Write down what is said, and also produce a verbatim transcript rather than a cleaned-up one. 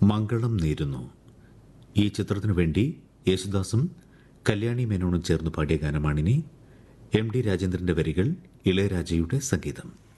മംഗളം നേരുന്നു. ഈ ചിത്രത്തിനു വേണ്ടി യേശുദാസും കല്യാണി മേനോനും ചേർന്ന് പാടിയ ഗാനമാണിനി. എം ഡി രാജേന്ദ്രന്റെ വരികൾ, ഇളയരാജയുടെ സംഗീതം.